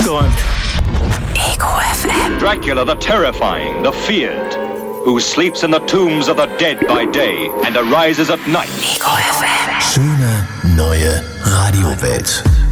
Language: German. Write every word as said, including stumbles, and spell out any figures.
aufgeräumt. Ego F M. Dracula the terrifying, the feared, who sleeps in the tombs of the dead by day and arises at night. Ego F M. Schöne neue Radiowelt.